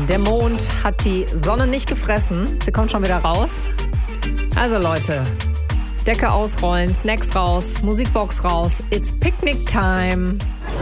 Der Mond hat die Sonne nicht gefressen. Sie kommt schon wieder raus. Also Leute, Decke ausrollen, Snacks raus, Musikbox raus. It's Picnic Time.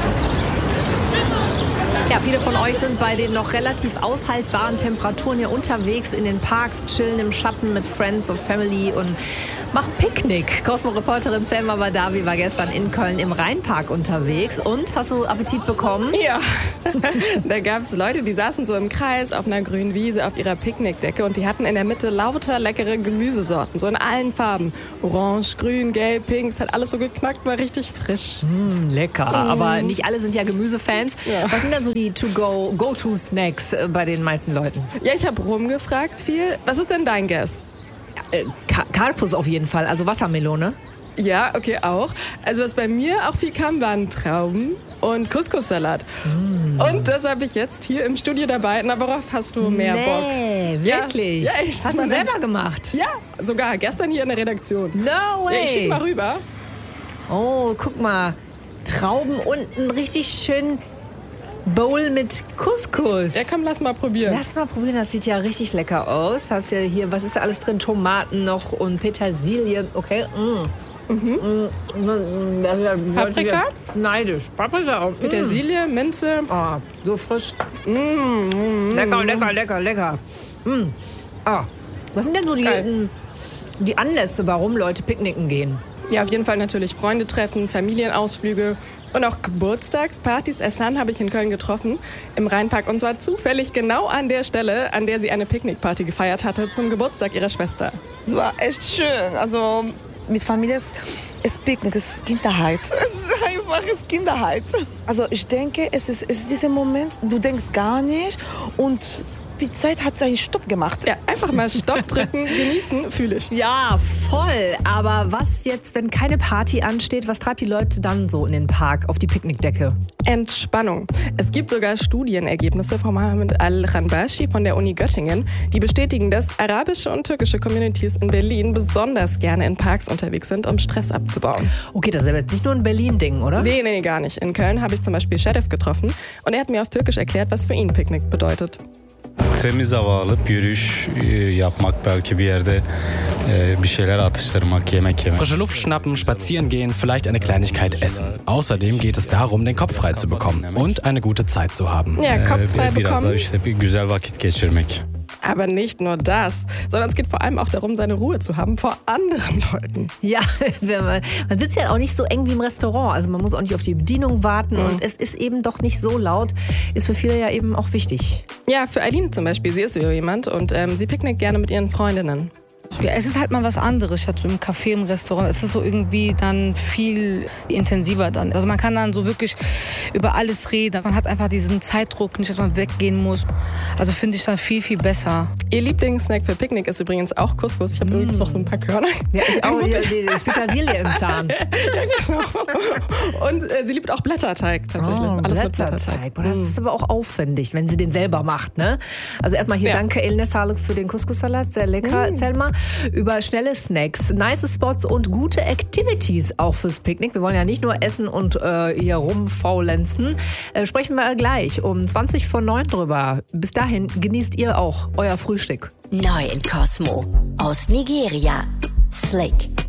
Ja, viele von euch sind bei den noch relativ aushaltbaren Temperaturen hier unterwegs in den Parks, chillen im Schatten mit Friends und Family und machen Picknick. Cosmo-Reporterin Selma Badawi war gestern in Köln im Rheinpark unterwegs. Und, hast du Appetit bekommen? Ja, da gab es Leute, die saßen so im Kreis auf einer grünen Wiese auf ihrer Picknickdecke und die hatten in der Mitte lauter leckere Gemüsesorten, so in allen Farben. Orange, grün, gelb, pink, es hat alles so geknackt, war richtig frisch. Lecker, aber nicht alle sind ja Gemüsefans. Ja. Was sind denn so die Go-To-Snacks bei den meisten Leuten? Ja, ich habe rumgefragt viel. Was ist denn dein Guess? Karpus auf jeden Fall, also Wassermelone. Ja, okay, auch. Also was bei mir auch viel kam, waren Trauben und Couscous-Salat. Und das habe ich jetzt hier im Studio dabei. Na, worauf hast du mehr Bock? Nee, wirklich? Ja, echt. Hast du selber gemacht? Ja, sogar gestern hier in der Redaktion. No way! Ja, ich schick mal rüber. Oh, guck mal. Trauben und einen richtig schönen Bowl mit Couscous. Ja, komm, lass mal probieren. Lass mal probieren, das sieht ja richtig lecker aus. Hast ja hier, was ist da alles drin? Tomaten noch und Petersilie. Okay. Paprika? Neidisch. Paprika. Petersilie, Minze. Oh, so frisch. Lecker. Was sind denn so die Anlässe, warum Leute picknicken gehen? Ja, auf jeden Fall natürlich Freunde treffen, Familienausflüge und auch Geburtstagspartys. Essan habe ich in Köln getroffen, im Rheinpark. Und zwar zufällig genau an der Stelle, an der sie eine Picknickparty gefeiert hatte zum Geburtstag ihrer Schwester. Es war echt schön. Also mit Familie ist Picknick, es ist Kinderheit. Es ist einfach Kinderheit. Also ich denke, es ist dieser Moment, du denkst gar nicht und die Zeit hat seinen Stopp gemacht. Ja, einfach mal Stopp drücken, genießen, fühle ich. Ja, voll. Aber was jetzt, wenn keine Party ansteht, was treibt die Leute dann so in den Park auf die Picknickdecke? Entspannung. Es gibt sogar Studienergebnisse von Mohammed Al-Ranbashi von der Uni Göttingen, die bestätigen, dass arabische und türkische Communities in Berlin besonders gerne in Parks unterwegs sind, um Stress abzubauen. Okay, das ist aber jetzt nicht nur ein Berlin-Ding, oder? Nee, gar nicht. In Köln habe ich zum Beispiel Sheriff getroffen und er hat mir auf Türkisch erklärt, was für ihn Picknick bedeutet. Temiz hava alıp yürüyüş yapmak, belki bir yerde bir şeyler atıştırmak, yemek yemek. Frische Luft schnappen, spazieren gehen, vielleicht eine Kleinigkeit essen. Außerdem geht es darum, den Kopf frei zu bekommen und eine gute Zeit zu haben. Ja, Kopf frei Biraz da bekommen. işte bir güzel vakit geçirmek. Aber nicht nur das, sondern es geht vor allem auch darum, seine Ruhe zu haben vor anderen Leuten. Ja, man sitzt ja auch nicht so eng wie im Restaurant. Also man muss auch nicht auf die Bedienung warten und es ist eben doch nicht so laut. Ist für viele ja eben auch wichtig. Ja, für Aline zum Beispiel, sie ist so jemand und sie picknickt gerne mit ihren Freundinnen. Ja, es ist halt mal was anderes, statt so im Café, im Restaurant. Es ist so irgendwie dann viel intensiver dann. Also man kann dann so wirklich über alles reden. Man hat einfach diesen Zeitdruck, nicht, dass man weggehen muss. Also finde ich dann viel, viel besser. Ihr Lieblingssnack für Picknick ist übrigens auch Couscous. Ich habe übrigens noch so ein paar Körner. Ja, ich auch. Die Petersilie im Zahn. Ja, genau. Und sie liebt auch Blätterteig tatsächlich. Alles mit Blätterteig. Boah, das ist aber auch aufwendig, wenn sie den selber macht, ne? Also erstmal hier danke El Salek für den Couscous-Salat. Sehr lecker, Selma. Über schnelle Snacks, nice Spots und gute Activities auch fürs Picknick. Wir wollen ja nicht nur essen und hier rumfaulenzen. Sprechen wir gleich um 8:20 drüber. Bis dahin genießt ihr auch euer Frühstück. Neu in Cosmo. Aus Nigeria. Slick.